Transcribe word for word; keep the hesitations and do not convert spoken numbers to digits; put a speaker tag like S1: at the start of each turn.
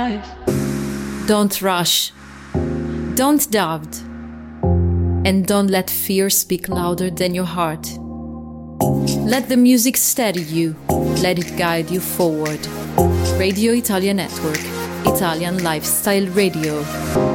S1: life.
S2: Don't rush. Don't doubt. And don't let fear speak louder than your heart. Let the music steady you. Let it guide you forward. Radio Italia Network. Italian Lifestyle Radio.